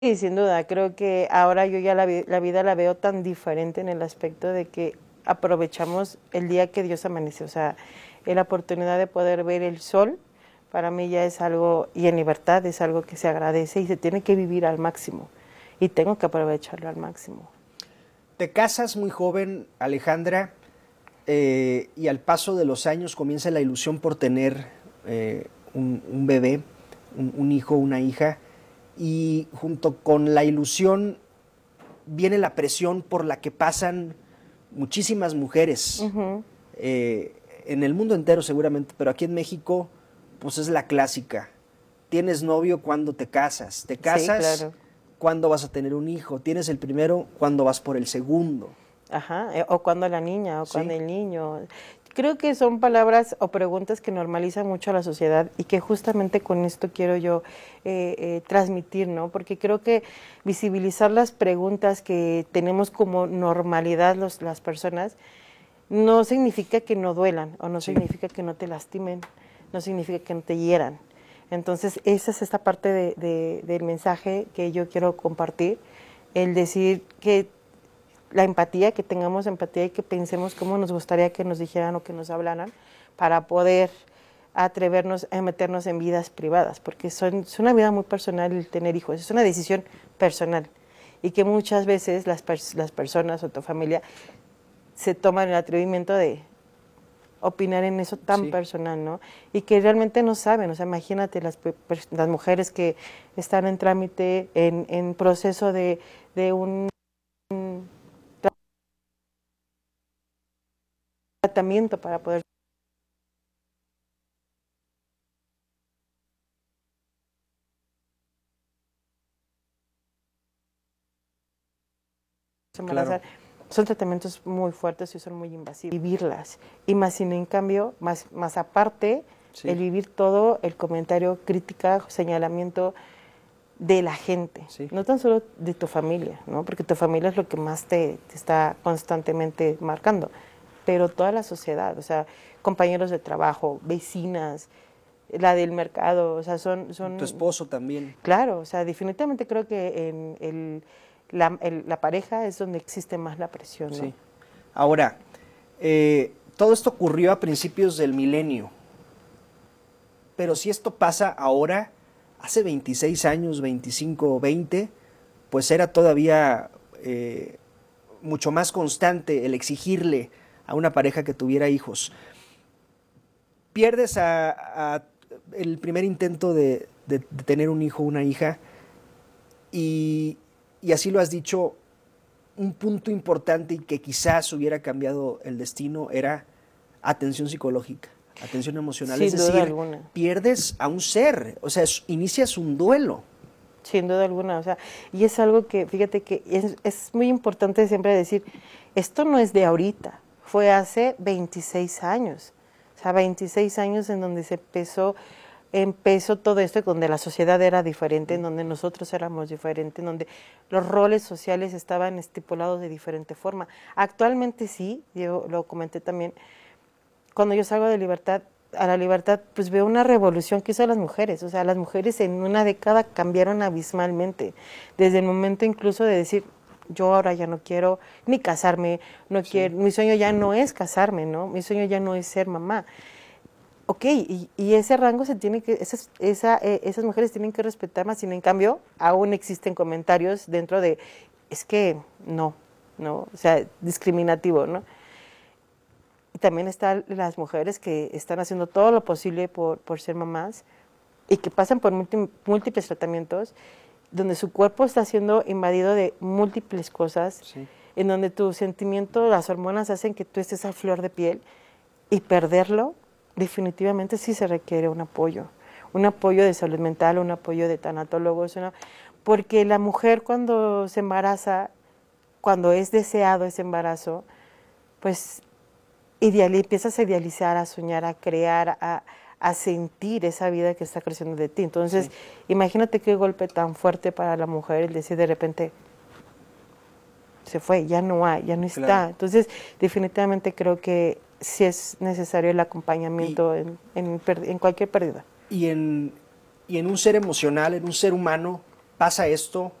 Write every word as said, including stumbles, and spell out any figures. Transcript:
Sí, sin duda, creo que ahora yo ya la, vi- la vida la veo tan diferente en el aspecto de que aprovechamos el día que Dios amanece, o sea, eh, la oportunidad de poder ver el sol, para mí ya es algo, y en libertad es algo que se agradece y se tiene que vivir al máximo, y tengo que aprovecharlo al máximo. Te casas muy joven, Alejandra, eh, y al paso de los años comienza la ilusión por tener eh, un, un bebé, un, un hijo, una hija, y junto con la ilusión viene la presión por la que pasan muchísimas mujeres, Ujú. eh, en el mundo entero seguramente, pero aquí en México pues es la clásica. Tienes novio cuando te casas, te Sí, casas claro. cuando vas a tener un hijo, tienes el primero cuando vas por el segundo, Ajá, eh, o cuando la niña, o cuando ¿sí? el niño. Creo que son palabras o preguntas que normalizan mucho a la sociedad y que justamente con esto quiero yo eh, eh, transmitir, ¿no? Porque creo que visibilizar las preguntas que tenemos como normalidad los, las personas no significa que no duelan o no Sí, significa que no te lastimen, no significa que no te hieran. Entonces, esa es esta parte de, de, del mensaje que yo quiero compartir, el decir que la empatía, que tengamos empatía y que pensemos cómo nos gustaría que nos dijeran o que nos hablaran para poder atrevernos a meternos en vidas privadas, porque son, es una vida muy personal el tener hijos, es una decisión personal y que muchas veces las, pers las personas o tu familia se toman el atrevimiento de opinar en eso tan sí, personal, ¿no? Y que realmente no saben, o sea, imagínate las, las mujeres que están en trámite, en, en proceso de, de un tratamiento para poder claro, embarazar, son tratamientos muy fuertes y son muy invasivos. Vivirlas. Y más sin en cambio, más, más aparte, el sí, vivir todo el comentario, crítica, señalamiento de la gente, sí, no tan solo de tu familia, ¿no? Porque tu familia es lo que más te, te está constantemente marcando, pero toda la sociedad, o sea, compañeros de trabajo, vecinas, la del mercado, o sea, son, tu son esposo también, claro, o sea, definitivamente creo que en el, la, el, la pareja es donde existe más la presión, ¿no? sí. Ahora, eh, todo esto ocurrió a principios del milenio, pero si esto pasa ahora, hace veintiséis años, veinticinco o veinte, pues era todavía eh, mucho más constante el exigirle a una pareja que tuviera hijos. Pierdes a, a el primer intento de, de, de, tener un hijo o una hija y, y así lo has dicho, un punto importante y que quizás hubiera cambiado el destino era atención psicológica, atención emocional, es Sin duda decir, alguna, pierdes a un ser, o sea, inicias un duelo. sin duda alguna, o sea, y es algo que, fíjate que es, es muy importante siempre decir, esto no es de ahorita, fue hace veintiséis años, o sea, veintiséis años en donde se empezó empezó todo esto, donde la sociedad era diferente, en donde nosotros éramos diferentes, en donde los roles sociales estaban estipulados de diferente forma. Actualmente sí, yo lo comenté también, cuando yo salgo de libertad, a la libertad, pues veo una revolución que hizo las mujeres, o sea, las mujeres en una década cambiaron abismalmente, desde el momento incluso de decir, yo ahora ya no quiero ni casarme, no Sí, quiero, mi sueño ya no es casarme, ¿no? Mi sueño ya no es ser mamá. Ok, y, y ese rango se tiene que, esas, esa, eh, esas mujeres tienen que respetar más, sin en cambio, aún existen comentarios dentro de, es que no, no, o sea, discriminativo, ¿no? Y también están las mujeres que están haciendo todo lo posible por, por ser mamás y que pasan por múltiples tratamientos, donde su cuerpo está siendo invadido de múltiples cosas, sí, en donde tu sentimiento, las hormonas hacen que tú estés a flor de piel y perderlo, definitivamente sí se requiere un apoyo, un apoyo de salud mental, un apoyo de tanatólogos, una, porque la mujer cuando se embaraza, cuando es deseado ese embarazo, pues ideal, empiezas a idealizar, a soñar, a crear, a, a sentir esa vida que está creciendo de ti. Entonces, sí. imagínate qué golpe tan fuerte para la mujer el decir de repente, se fue, ya no hay, ya no Claro. está. Entonces, definitivamente creo que sí es necesario el Y, acompañamiento en, en, en cualquier pérdida. y, en, y en un ser emocional, en un ser humano, pasa esto,